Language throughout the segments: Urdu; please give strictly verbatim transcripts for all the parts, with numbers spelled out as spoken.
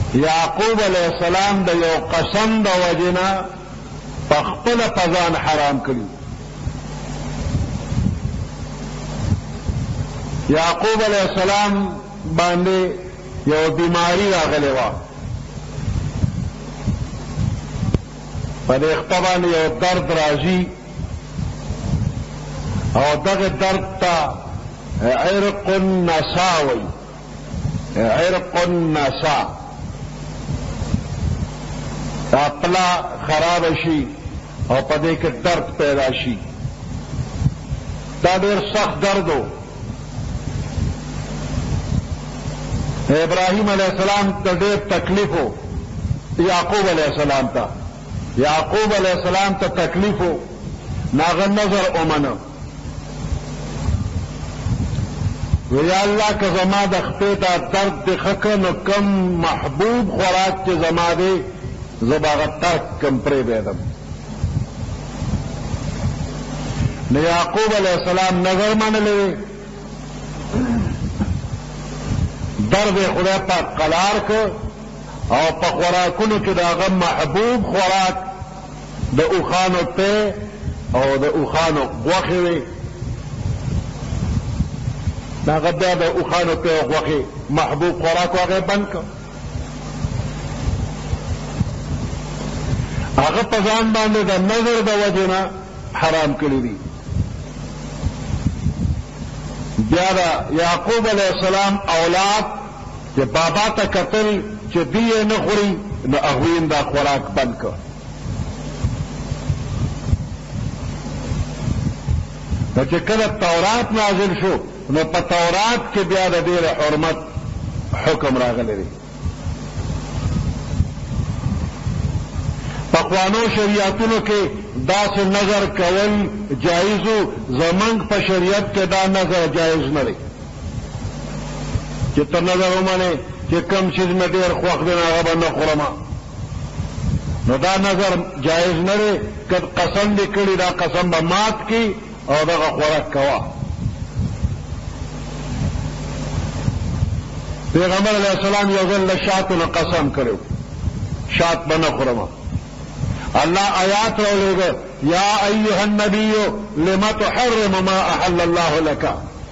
یعقوب علیہ السلام د یو قسم د وجنا پخپل پزان حرام کړی. یعقوب علیہ السلام باندې یو بیماری راغلی و، په دې خپل باندې یو درد راځي او دغه درد ته عرق النسا وی، عرق النسا اپلا خراب شي او په دې کې درد پیدا شي. دا ډېر سخت درد و. ابراهیم علیہ السلام ته ډېر تکلیف و، یعقوب علیہ السلام ته یعقوب علیہ السلام ته تکلیف و. ناغه نظر اومنه ویا الله که زما د خپې دا درد د خکه نو کم محبوب خوراک چې زما دی زباغه ترک کم پرې بیدم. نو یعقوب علیہ السلام نظر منلی، درد خدای پاک قلار که او په خوراکونو کې داغه محبوب خوراک د اوخانو ته او د اوخانو غوښې وي. داغه بیا د اوخانو ته او غوښې محبوب خوراک هغه بند کړ. هغه په ځان باندې د نظر د وجې نه حرام کړی دي. بیا د یعقوب علیہ السلام اولاد چې بابا ته کتل چې دی نه خوري نو هغوی دا خوراک بند کړ. نو چې کله تورات نازل شو نو په تورات کې بیا د دې حرمت حکم راغلی دی. پخوانو شریعتونو کې داسې نظر کول جایزو، زمنګ په شریعت کې دا نظر جایز نه دی چې ته نظر ومنې چې کم چیز مې ډېر خوښ دی هغه به نه خورم. نو دا نظر جایز نه دی. که قسم دې کړي دا قسم به مات کی او دغه خوراک کوه. پیغمبر علیہ السلام یو ځل له شاتو نه قسم کړو شات به نه خورم. الله آیات راولېږه یا ایها النبی لم تحرم ما احل الله لك.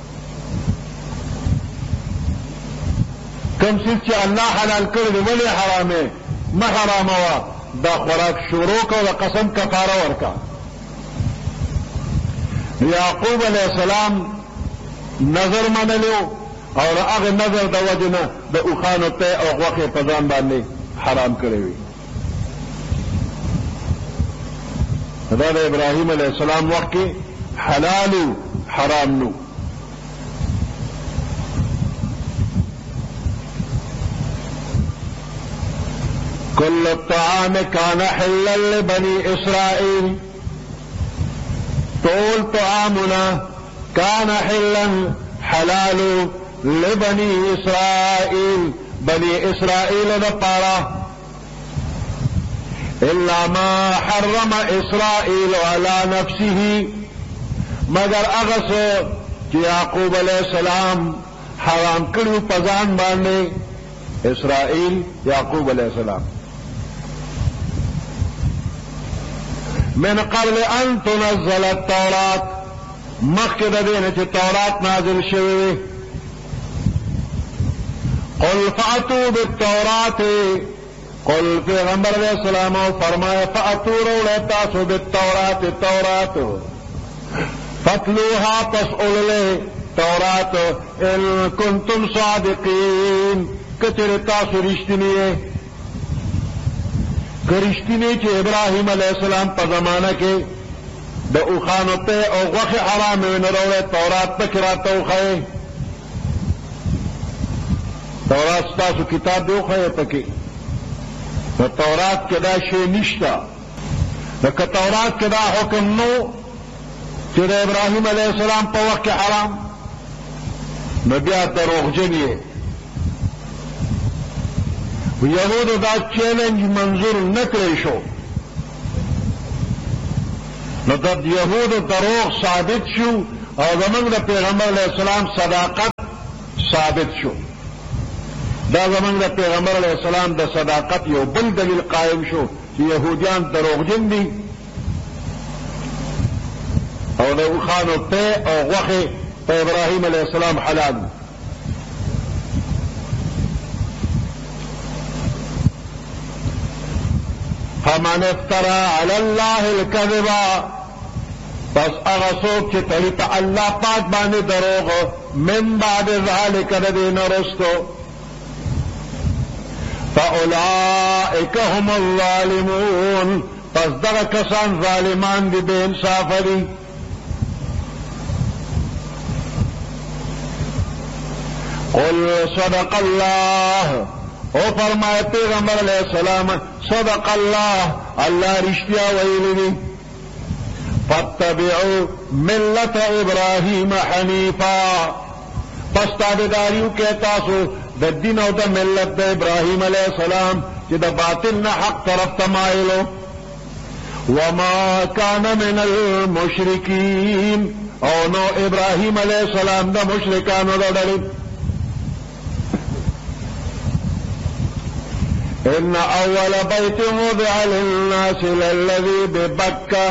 کوم څه چې الله حلال کړی دی ولې حرامه ما حرامه دا خوراک شروع کو د قسم کفاره ورکا. یعقوب علیہ السلام نظر منلو او هغه نظر د وجنه د اوخانو ته او غوښې په ځان باندې حرام کړی وي. دا د ابراهیم علیہ السلام وخت کې حلال حرام نو. كل الطعام كان حلا لبني إسرائيل. طول طعامنا كان حلا حلال لبني إسرائيل، بني إسرائيل دپارا إلا ما حرم إسرائيل على نفسه، مگر اغس يعقوب عليه السلام حرام کړو پزان باندې. اسرائيل يعقوب عليه السلام من قبل ان تنزل التوراة، مخکې د دې نه چې تورات نازل شوی. قل فأتوا بالتوراة، قل پیغمبر علیہ السلام فرمایا فأتوا روڑے تاسو بالتوراة التورات فتلوها تسئل تورات ان کنتم صادقین، کچر تاسو رشتنی ہے. کرشتنی چې ابراہیم علیہ السلام په زمانہ کې د اوخانو ته او غوښې حرام نه روړې تورات پکې راته وښیې. تورات ستاسو کتاب دی وښیې پکې. په تورات کې دا شی نشته. لکه تورات کې دا حکم نو چې د ابراهیم علیه السلام په وخت کې حرام، نو بیا دروغجن یې. یهودو دا چیلنج منظور نه کړی شو، نو د یهودو دروغ ثابت شو او زموږ د پیغمبر علیه السلام صداقت ثابت شو. دا زمونږ د پیغمبر علیه السلام د صداقت یو بل دلیل قائم شو چې یهودیان دروغجن دي او د اوښانو پی او غوښې په ابراهیم علیه السلام حلال دي. فمن افترى على الله الكذب پس هغه څوک چې تړي په الله پاک باندې دروغ من بعد ذلك د دې نه وروسته فاولئک هم الظالمون پس دغه کسان ظالمان دي بے انصافه دي. قل صدق الله او فرمائے پیغمبر علیہ السلام صدق اللہ اللہ رشتیا ویلی دی فاتبعوا ملت ابراہیم حنیفا پس تابعداریو کے تاسو د دین او د ملت د ابراہیم علیہ السلام چې د باطل نه حق طرف تمایلو وما كان من المشرکین او نو ابراہیم علیہ السلام د مشرکانو د ډلې. ان اول بیت وضع للناس للذی ببکہ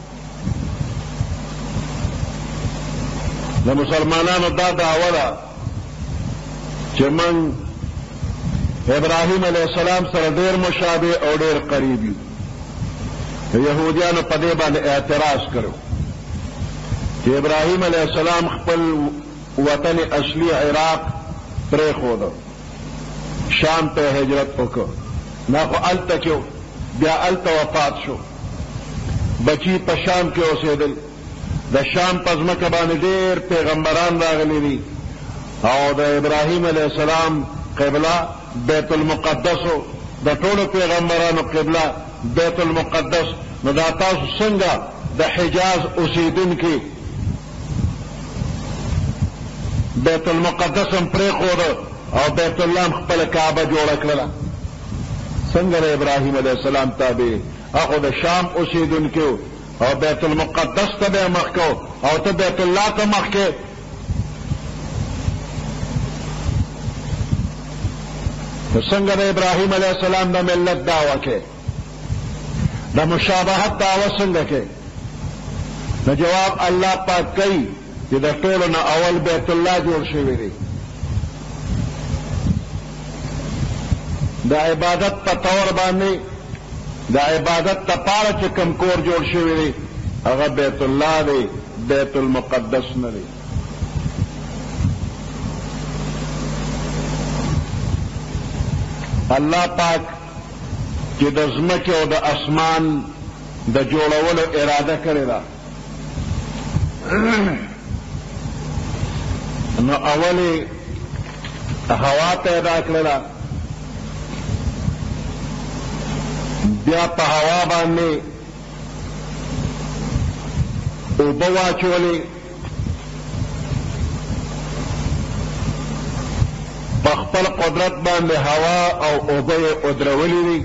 د مسلمانانو دا دعوه ده چې من ابراهیم علیه السلام سره ډېر مشابه او ډېر قریب یو. یهودیانو په دې باندې اعتراض کړو چې ابراهیم علیه السلام خپل وطن اصلي عراق پرېښود شام ته هجرت وکړ نه خو هلته کې بیا هلته وفات شو بچی په شام کې اوسېدل د شام په ځمکه باندې ډېر پیغمبران راغلي دي او د ابراهیم علیه السلام قبله بیت المقدس د ټولو پیغمبرانو قبله بیت المقدس. نو دا تاسو څنګه د حجاز اوسېدونکي بیت المقدس هم پرېښوده او بیت الله خپل کعبه جوړه کړله څنګه د ابراهیم علیه السلام تابع هغه د شام اوسېدونکي او بیت المقدس ته به مخ کو او ته بیت الله ته مخ کې څنګه د ابراهیم علیه السلام د ملت دعوه کې د مشابهت دعوه څنګه کې نو جواب الله پاک کوي چې د ټولو نه اول بیت الله جوړ شوی دی. د عبادت په طور باندې د عبادت لپاره چې کوم کور جوړ شوی دی هغه بیت الله دی بیت المقدس نه دی. الله پاک چې د ځمکې او د اسمان د جوړولو اراده کړې ده نو اولې هوا پیدا کړله بیا په هوا باندې اوبه واچولې په خپل قدرت باندې هوا او اوبه یې ودرولې دي.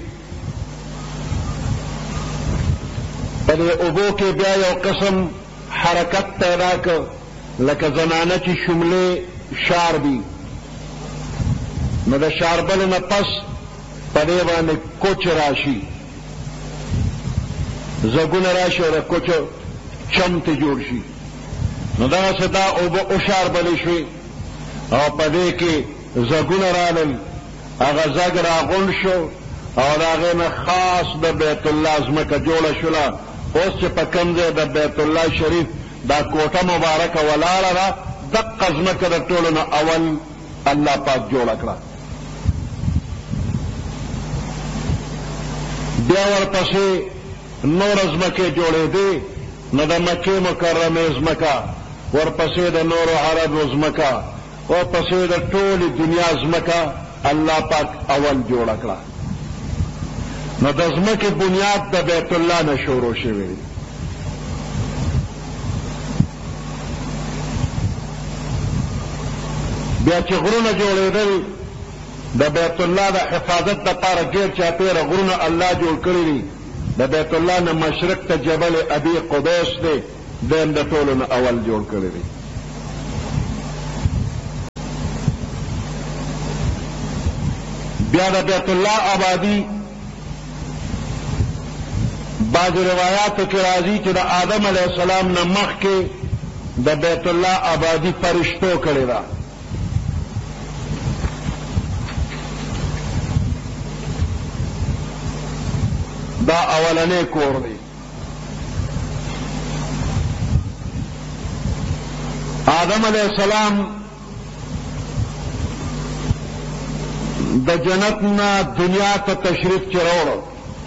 په دې اوبو کې بیا یو قسم حرکت پیدا کړ لکه زنانه چې شملې شار دي نو د شاربلو نه پس په دې باندې کوچ راشي زګونه راشي او د کوچو چم ته جوړ شي نو دغسې دا اوبه وشاربلې شوې او په دې کې زګونه رالل هغه زګ راغونډ شو او د هغې نه خاص د بیت الله ځمکه جوړه شوله. اوس چې په کوم ځای د بیت الله شریف دا کوټه مبارکه ولاړه ده دقه ځمکه د ټولو نه اول الله پاک جوړه کړه. بیا ورپسې نور ځمکې جوړېدې نو د مکې مکرمې ځمکه ورپسې د نورو عربو ځمکه ورپسې د ټولې دنیا ځمکه الله پاک اول جوړه کړه. نو د ځمکې بنیاد د بیت الله نه شروع شوی دی. بیا چې غرونه جوړېدل د بیت الله د حفاظت لپاره ګیر چاپېره غرونه الله جوړ کړي دي. د بیت الله نه مشرق ته جبل ابي قبیس دی دیم د ټولو نه اول جوړ کړي دي. بیا د بیت الله آبادی بعض روایاتو کې راځي چې د آدم علیه السلام نه مخکې د بیت الله آبادی فرشتو کړې ده. دا اولنې کور دی. آدم علیہ السلام د جنت نه دنیا ته تشریف چروړو.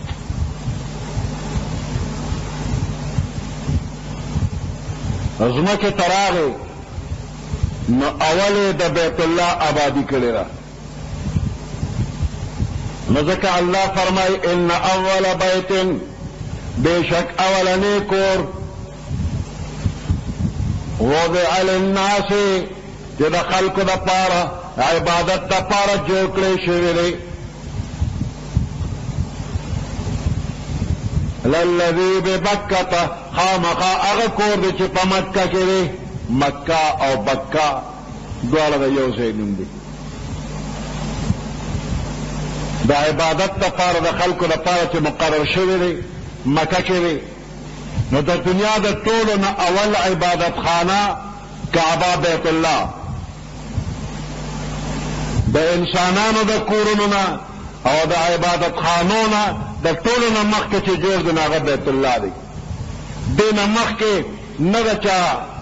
ازمکه تراغه نو اوله د بیت الله آبادی کړی را. نو ځکه الله فرمای ان اول بیت بشک اولنې کور وضع للناس چې د خلکو د پاره عبادت د پاره جوړ کړی شوی دی. للذي ببکه خامخا هغه کور دی چې په مکه کې دی. مکه او بکه دواړه د یو ځای نوم دي. د عبادت د پاره د خلکو د پاره چې مقرر شوی دی مکه کې دی. نو د دنیا د ټولو نه اول عبادت خانه کعبه بیت الله د انسانانو د کورونو نه او د عبادت خانو نه د ټولو نه مخکې چې جوړ دی هغه بیت الله دی. دې نه مخکې نه د چا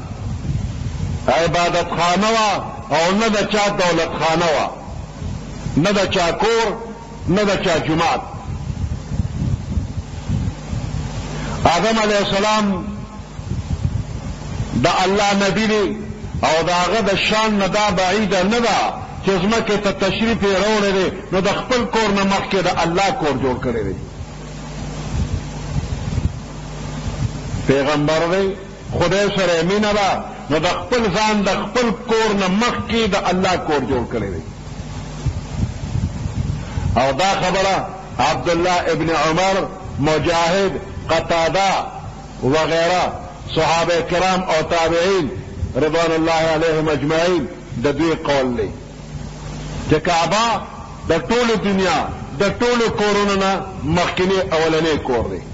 عبادت خانه وه او نه د چا دولت خانه وه، نه د چا کور نه د چا جماعت. آدم علیہ السلام د الله نبی دی او د هغه د شان نه دا بعیده نه ده چې ځمکې ته تشریف یې راوړی دی نو د خپل کور نه مخکې د الله کور جوړ کړی دی. پیغمبر دی خدای سره مینه ده نو د خپل ځان د خپل کور نه مخکې د الله کور جوړ کړی دی. او دا خبره عبدالله ابن عمر، مجاهد، قتاده وغیره صحابه کرام او تابعین رضوان الله علیهم اجمعین د دوی قول دی چې کعبه د ټولو دنیا د ټولو کورونو نه مخکینی اولنی کور دی.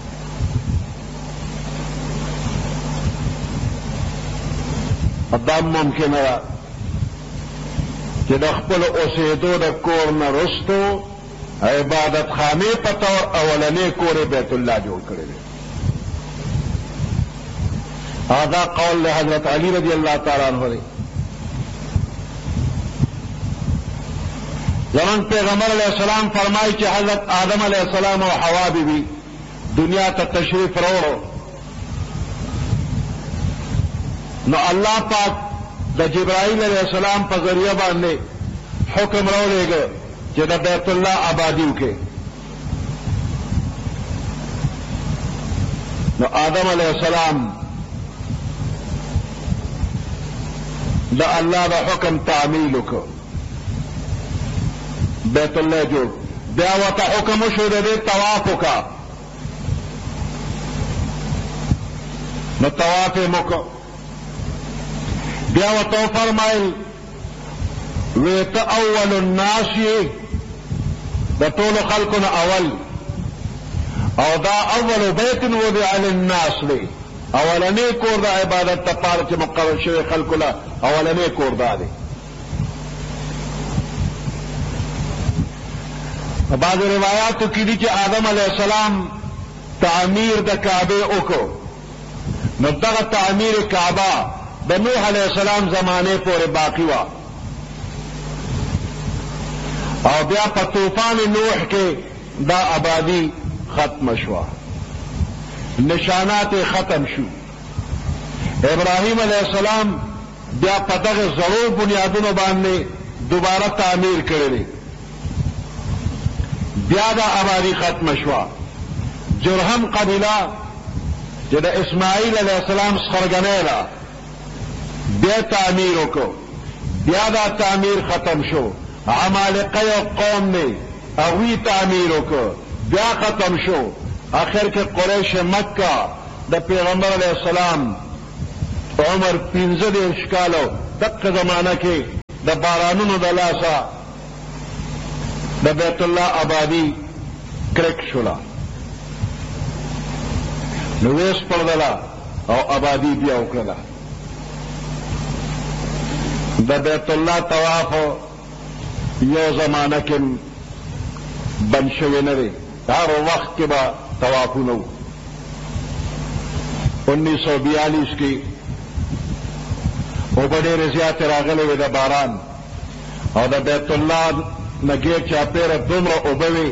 دا ممکن ده چې د خپل اوسېدو د کور نه رستو عبادت خانه په تور اولنې کور بیت الله جوړ کړی دی. هذا قول له حضرت علی رضی الله تعالی عنہ دی. زمان پیغمبر علیہ السلام فرمایي چې حضرت آدم علیہ السلام او حوا بی بی دنیا ته تشریف راوړو نو الله پاک د جبرائیل علیہ السلام په ذریعہ باندې حکم راولېږه چې د بیت الله آبادی وکړي. نو آدم علیہ السلام د الله د حکم تعمیل وکړ، بیت الله جوړ. بیا ورته حکم وشو د دې طواف وکړه. نو طواف یې وکړ. بیا ورته فرمایل ویته اول الناس د ټولو خلکو نه اول او دا اول بیت وضع للناس دی. اولنې کور د عبادت لپاره چې مقرر شوی خلکو له اولنې کور دا دی. بعض روایاتو کې دي چې آدم علیہ السلام تعمیر د کعبه وکړو. نو دغه تعمیر کعبه د نوح علیہ السلام زمانه پورې باقی وه او بیا په طوفان نوح کې دا آبادی ختم شوه، نشانات ختم شو. ابراهیم علیہ السلام بیا په دغه زړو بنیادونو باندې دوباره تعمیر کړی، بیا دا آبادی ختم شوه. جرهم قبیله چې د اسماعیل علیہ السلام سخرګنۍ ده بیا تعمیر وکړو، بیا دا تعمیر ختم شو. عمالقه یو قوم دی هغوی تعمیر وکړو بیا ختم شو. آخر کې قریش مکه د پیغمبر علیہ السلام عمر پنځه دېرش کالو دغه زمانه کې د بارانونو د لاسه د بیت الله آبادی کرک شولا نو ویس پردلا او آبادی بیا وکړه. د بیت الله طواف یو زمانہ کې بند شوی نه دی، هر وخت کې به طوافونه وو. انیس سو بیالیس کې اوبه ډېرې زیاتې راغلې وې د باران او د بیت الله نه ګېټ چاپېره دومره اوبه وې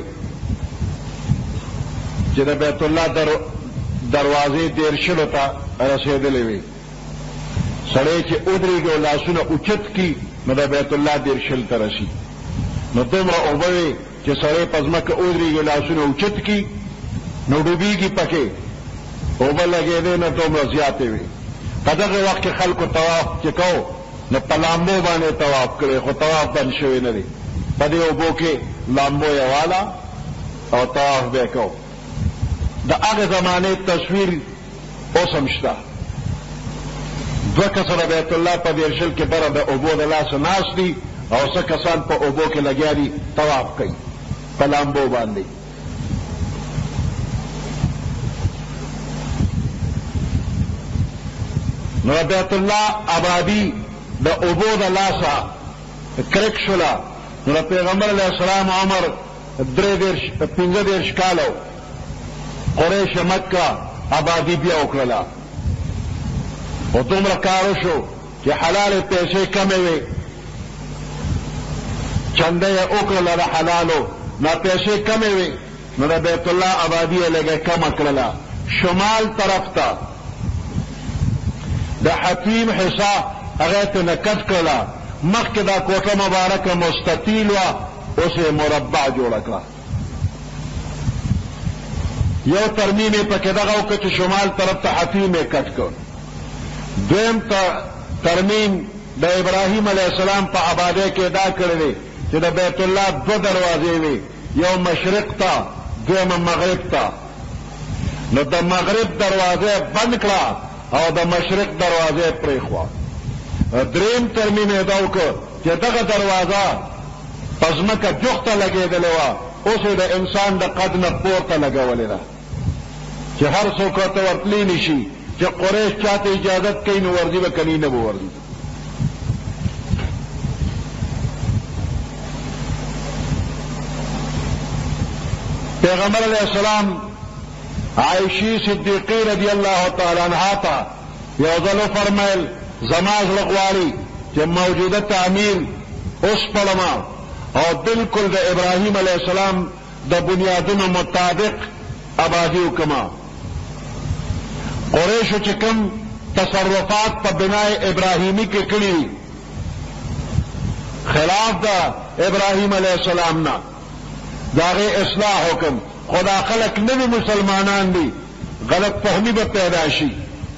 چې د بیت الله در دروازې دېرشلو ته رسېدلې وې. سړی چې ودرېږي او لاسونه اوچت کړي نو د بیت الله دېرشل ته رسي. نو دومره اوبه وې چې سړی په ځمکه ودرېږي او لاسونه اوچت کړي نو ډوبېږي پکې. اوبه لګېدې نه دومره زیاتې وې. په دغه وخت کې خلکو طواف چې کو نو په لامبو باندې طواف کړی، خو طواف بند شوی نه دی. په دې اوبو کې لامبو یې والا او طواف به یې کو. د هغې زمانې تصویر اوس هم شته. دوه کسه د بیت الله په دېرشل کې بره د اوبو د لاسه ناست دي او څه کسان په اوبو کې لګیا دي طواف کوي په لامبو باندې. نو بیت الله آبادی د اوبو د لاسه کرک شولا. نو د پیغمبر علیه السلام عمر درې دېرش پنځه دېرش کاله قریش مکه آبادی بیا وکړله. خو دومره کار وشو چې حلالې پیسې کمې وې، چنده یې وکړله د حلالو، نو پیسې کمې وې نو د بیت الله آبادي یې لږه کمه کړله. شمال طرف ته د حتیم حصه هغه ته نکت کړله. مخکې دا کوټه مبارکه مستطیل وه، اوس یې مربع جوړه کړه. یو ترمیم یې پکې دغه وکړه چې شمال طرف ته حتیم یې کټ کړ. دویم ترمیم د ابراهیم علیه السلام په آبادۍ کې دا کړی دی چې د بیت الله دوه دروازې وي، یو مشرق ته دویمه مغرب ته. نو د مغرب دروازه بند کړه او د مشرق دروازه پرېښوه. دریم ترمیم یې دا وکړ چې دغه دروازه په ځمکه جوخته لګېدلې وه، اوس یې د انسان د قد نه پورته لګولې ده چې هر څوک ورته ورتلی نه شي. چې قریش چاته اجازت کوي نو ورځي به کني نه به ورځي. پیغمبر علیہ السلام عائشی صدیقی رضی اللہ تعالی عنہا ته یو ځل فرمایل زما زړه غواړي چې موجوده تعمیر اوس پړما او بالکل د ابراهیم علیہ السلام د بنیادونو مطابق آبادی وکما. قریشو چې کوم تصرفات په بنای ابراهیمی کې کړي خلاف د ابراهیم علیہ السلام نه، داغه اصلاح حکم. خدا خلق نوی مسلمانان دي، غلط فهمی به پیدا شي.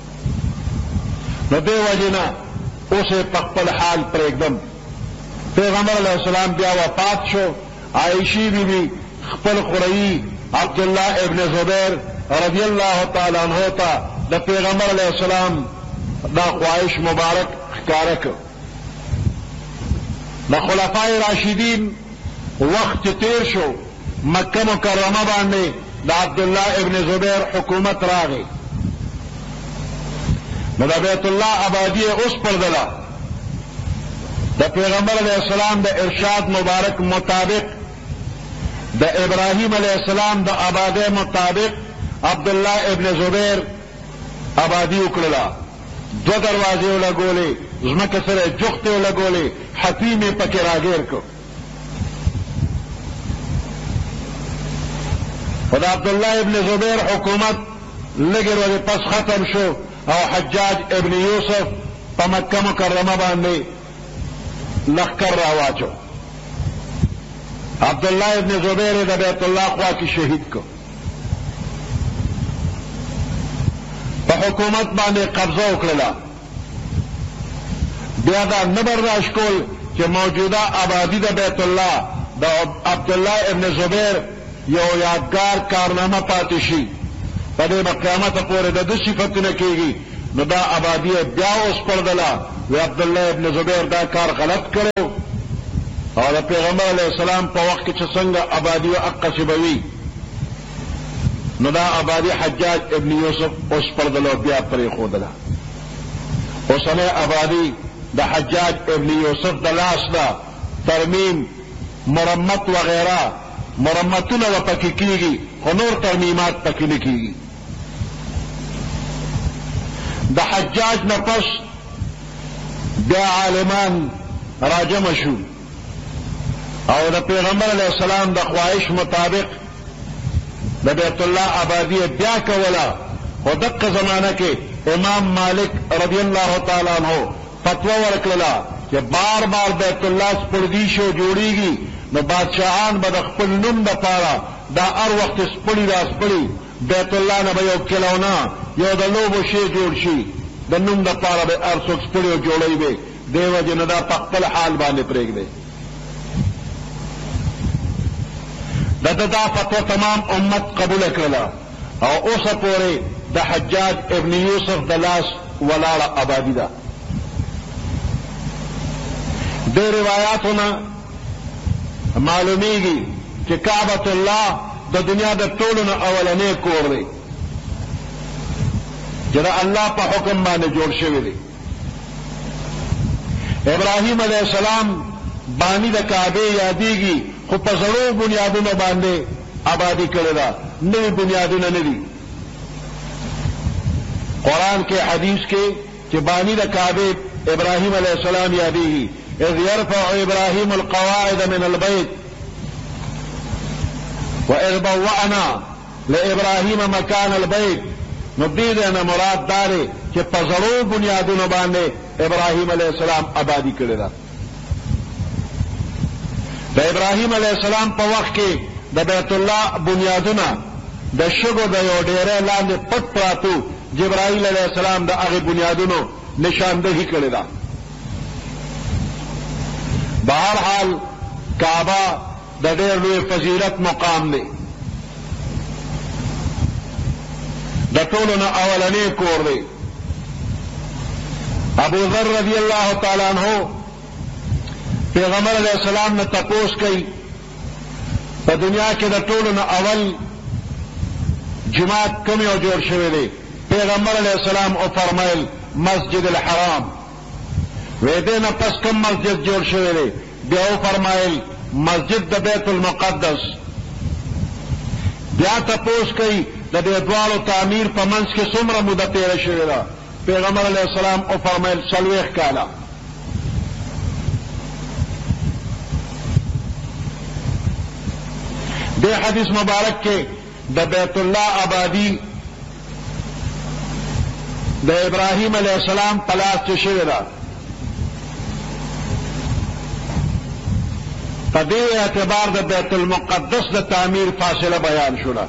نو دې وجنا اوسه په خپل حال پرېږدم. پیغمبر علیہ السلام بیا وفات شو. عائشی بی بی خپل خورئی عبداللہ ابن زبیر رضی اللہ تعالی عنہ ته د پیغمبر علیہ السلام دا خواهش مبارک ښکاره کړ. د خلفای راشدین وخت تیر شو، مکه مکرمه باندې د عبدالله ابن زبیر حکومت راغی. نو د بیت الله آبادی اوس پردله. د پیغمبر علیہ السلام د ارشاد مبارک مطابق د ابراهیم علیہ السلام د آبادی مطابق عبدالله ابن زبیر آبادی وکړله. دو دروازې ولګولې، ځمکه سره جوختې ولګولې، حتیم یې پکې راګیر کړ. خو د عبدالله ابن زبیر حکومت لږې ورځې پس ختم شو او حجاج ابن یوسف په مکه مکرمه باندې لښکر راواچو. عبدالله ابن زبیر د بیت الله خوا کې شهید کړ. په حکومت باندې قبضه وکړله. بیا دا نه برداشت کول چې موجوده آبادی د بیت الله د عبدالله ابن زبیر یو یادګار کارنامه پاتې شي، په دې به قیامت پورې د ده صفتونه کېږي. نو دا آبادی بیا اوس پردله. وی عبدالله ابن زبیر دا کار غلط کړو او د پیغمبر علیه السلام په وخت کې چې څنګه آبادي او اقصی بوي نو دا آبادی حجاج ابن یوسف اوس پر دلو بیا پرې خودله اوسنه آبادی د حجاج ابن یوسف د لاس دا ترمیم مرمت وغیرہ مرمتونه و پکې کیږي خو نور ترمیمات پکې نه کیږي. د حجاج نه پس بیا عالمان راجم شو او د پیغمبر علیه السلام د خواهش مطابق د بیت الله آبادی بیا کوله. خو دغه زمانہ کې امام مالک رضی الله تعالی عنہ فتوا ورکړه چې بار بار بیت الله سپړدي شو جوړیږي نو بادشاہان به د خپل نوم د پاره دا هر وخت سپړي دا سپړي بیت الله نه به یو کلونه یو د لوبو شی جوړ شي د نوم د پاره به هر څوک سپړي او جوړوي به دیو جن دا په خپل حال باندې پرېږدي. دا دا فتوا تمام امت قبول کړله او اوسه پورې د حجاج ابن یوسف د لاس ولاړه آبادی ده. د روایتونو معلومیږي چې کعبۃ الله د دنیا د ټولو نه اولنې کور دی چې د الله په حکم باندې جوړ شوی دی. ابراهیم علیه السلام بانی د کعبه یادېږي خو په زړو بنیادونو باندې آبادی کړې ده نوي بنیادونه نه دي. قرآن کې حدیث کې چې بانی د کعبه ابراهیم علیه السلام یادېږي اذ يرفع ابراهيم القواعد من البيت واذ بوأنا لابراهيم مكان البيت. نبیدنا مراد داره چې په زړو بنیادونو باندې ابراهیم علیه السلام آبادی کړې ده. د ابراهیم علیه السلام په وخت کې د بیت الله بنیادونه د شګو د یو ډیره لاندې پټ پراتو جبرائیل علیه السلام د هغه بنیادونو نشاندهی کړې ده. بہر حال کعبہ د ډېر لوی فضیلت مقام دی د ټولو نه اولنې کور دی. ابو ذر رضی الله تعالی عنہ پیغمبر علیہ السلام نے تپوس کئی په دنیا کې د ټولو نه اول جماعت کوم یو جوړ شوی دی. پیغمبر علیہ السلام او فرمایل مسجد الحرام. وې دې نه پس کوم مسجد جوړ شوی دی؟ بیا او فرمایل مسجد د بیت المقدس. بیا تپوس کوي د دې دوالو تعمیر په منځ کې څومره موده تیره شوې ده؟ پیغمبر علیه السلام او فرمایل څلوېښت کاله. دې حدیث مبارک کې د بیت الله آبادی د ابراهیم علیه السلام په لاس کې شوې ده. په دې اعتبار د بیت المقدس د تعمیر فاصله بیان شوه.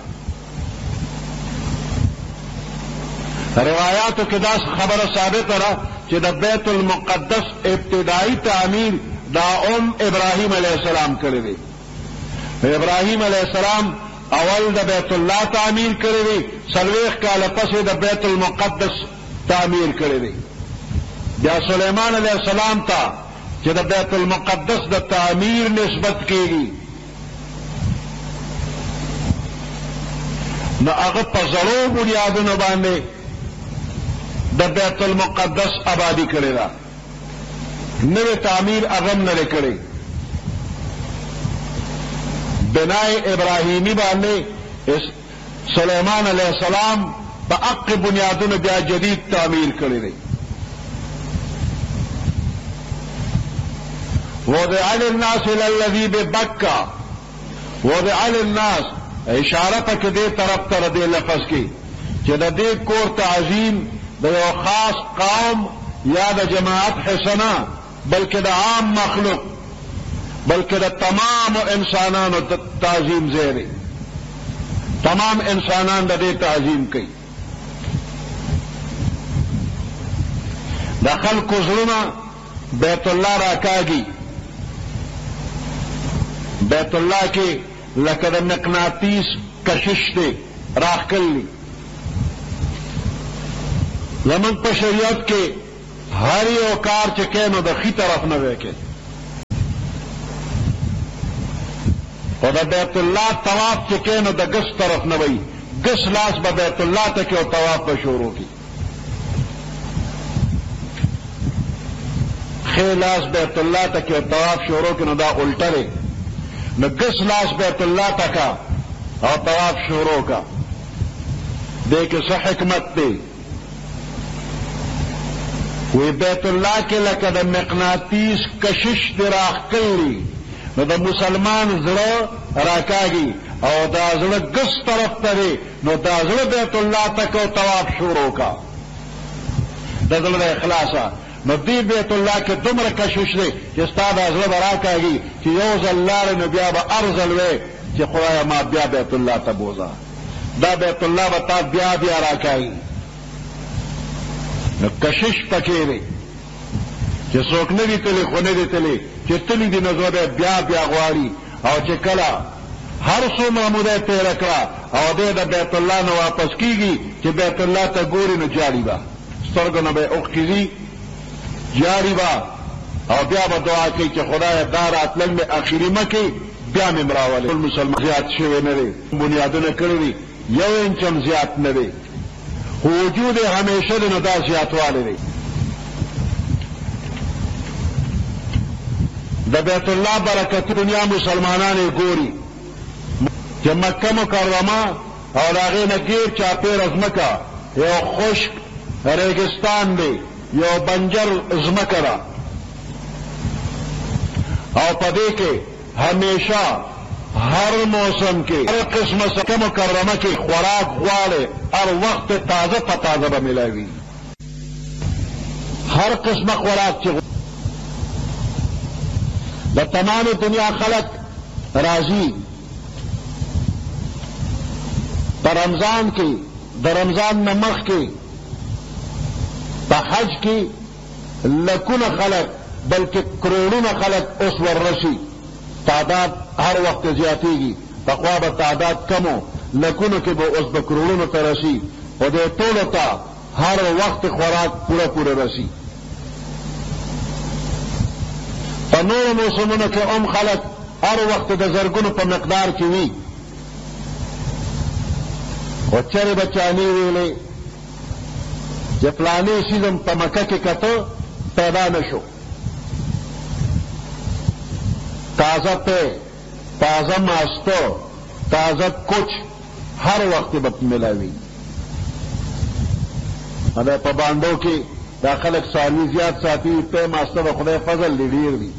روایاتو کې دا خبره ثابته ده چې د بیت المقدس ابتدایي تعمیر دا ام ابراهیم علیه السلام کړی دی. ابراهیم علیه السلام اول د بیت الله تعمیر کړی دی، څلوېښت کاله پسې د بیت المقدس تعمیر کړی دی. بیا سلیمان علیه السلام ته چې د بیت المقدس د تعمیر نسبت کېږي نو هغه په زړو بنیادونو باندې د بیت المقدس آبادی کړې ده. نوې تعمیر هغه هم نه دی کړی. بنای ابراهیمی باندې سلیمان علیه السلام په حق بنیادونو بیا جدید تعمیر کړی دی. وضع للناس الذي ببکہ وضع للناس اشاره پکې دې طرف ته دې لفظ کې چې د دې کور تعظیم د یو خاص قوم یا د جماعت حسنه بلکې د عام مخلوق بلکې د تمام انسانانو تعظیم زیری. تمام انسانان د دې تعظیم کوي. د خلکو زړونه بیت الله راکاږي. بیت الله کې لکه د مقناطیس کشش دی راخکلی. زمون په شریعت کې هر یو کار چې کینو د خي طرف نه وکړي. خو د بیت الله طواف چې کې نو د ګس طرف نه وي، ګس لاس به بیت الله ته کې او طواف به شروع کړي، ښی لاس بیت الله ته کې او طواف شروع کړي، نو دا الټه دی. نو ګس لاس بیت الله ته کا او طواف شروع کا. دې کې څه حکمت دی؟ وی بیت الله کې لکه د مقناطیس کشش دی راښکلی، نو د مسلمان زړه راکاږي او دا زړه ګس طرف ته دی، نو دا زړه بیت الله ته کو طواف شروع کا د زړه اخلاصه. نو دی بیت الله کې دومره کشش دی چې ستا دا زړه به راکاږي چې یو ځل لاړې نو بیا به ارزل وی چې خدایه ما بیا بیت الله ته بوځه، دا بیت الله به تا بیا بیا راکاږي. نو کشش پکې دی چې څوک نه دي تللی خو نه دي تللی، چې تللی دي نو زړه بیا بیا غواړي. او چې کله هر څومره موده تېره کړه او دی د بیت الله نه واپس کېږي چې بیت الله ته ګوري نو جاړي به سترګو نه به یې اوښکې ځي، جاری با او بیا به دعا کوي چې خدای دا راتلل مې اخري مه کوي، بیا مې مراولې. ټول مسلمان زیات شوی نه دی، بنیادونه کړي دي، یو انچ هم زیات نه دی، خو وجود یې همیشه دی، نو دا زیاتوالی دی. د بیت الله برکت دنیا مسلمانان یې ګوري چې مکه مکرمه او د هغې نه ګیر چاپېره ځمکه یو خشک ریګستان دی، یو بنجر ځمکه ده، او په دې کې همیشه هر موسم کې هر قسمه مکه مکرمه کې خوراک غواړي، هر وخت تازه په تازه به ملاوي، هر قسمه خوراک چې د تمام دنیا خلق راځي. په رمضان کې د رمضان نه مخکې په حج کې لکونه خلق بلکې کروڑونه خلق اوس وررسي، تعداد هر وخت زیاتېږي، پخوا به تعداد کمو، لکونو کې به اوس به کروڑونو ته رسي، او دې ټولو ته هر وخت خوراک پوره پوره رسي. په نورو موسمونو کې هم خلق هر وخت د زرګونو په مقدار کې وي، خو چرې به چانې ویلې چې پلانې سیزم په مکه کې کته پیدا نشو، تازه پی، تازه ماستو، تازه کوچ هر وخت به ملاوي. دا په باندو کې دا خلک څاروي زیات ساتي، پی ماسته به خدای فضل دی ډېر دي،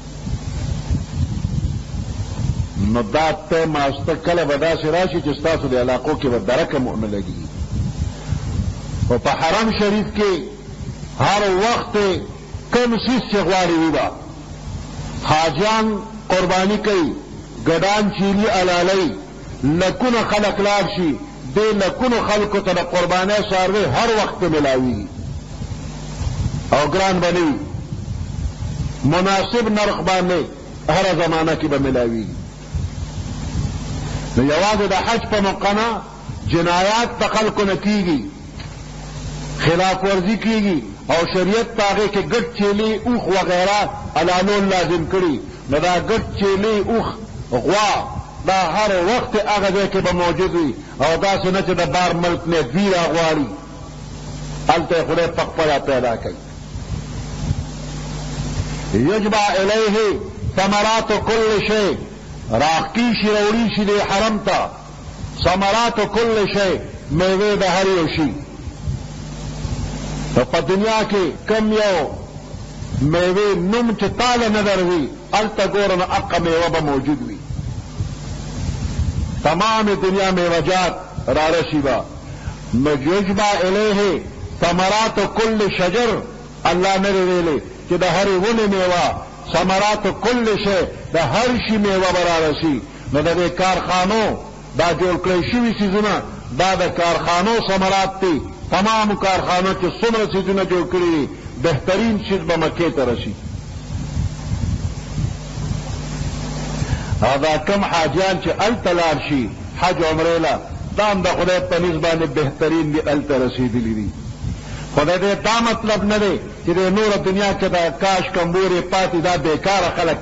نو دا پی ماسته کله به داسې راشي چې ستاسو د علاقو کې به درکه مؤمن لګي. او په حرم شریف کې هر وخت کم سیز چې غواړي وي به حاجیان قرباني کوي، ګډان چیلي علالۍ، لکونه خلق لاړ شي، دې لکونو خلکو ته د قربانۍ څاروي هر وخت ملاوي او ګران به نه وي، مناسب نرخ باندې هره زمانه کې به ملاوي. نو یوازې د حج په موقع نه جنایات د خلکو نه کېږي، خلاف ورزي کېږي، او شریعت په هغې کې ګډ چیلي اوښ وغیره علالول لازم کړي. نو دا ګډ چیلي اوښ غوا دا هر وخت هغه ځای کې به موجود وي، او داسې نه چې د بار ملک نه دوی را غواړي، هلته یې خدای په خپله پیدا کوي. یجمع الیه ثمرات کل شی، راخکی شي راوړي شي د حرم ته ثمرات کل شی، میوې د هر یو شي. په دنیا کې کم یو میوې نوم چې تاله نه دروي، هلته ګوره نو هغه میوه به موجود وي. تمام دنیا میوجات را رسي به. یجمع الیه ثمرات کل شجر، الله نه ویلې چې د هرې ونې میوه، ثمرات کل شی د هر شي میوه به را رسي. نو د دې کارخانو دا جوړ کړی شوي څیزونه دا د کارخانو ثمرات دي. تمام کارخانو چې څومره څیزونه جوړ کړي دي، بهترین چیز به مکې ته رسي. دا کم حاجیان چې هلته لاړ شي حج عمرې له، دا هم د خدای په نزد باندې بهترین دي، هلته رسېدلي دي. خو د دې دا مطلب نه دی چې د نوره دنیا کې د کاش کمبورې پاتې دا بېکاره خلک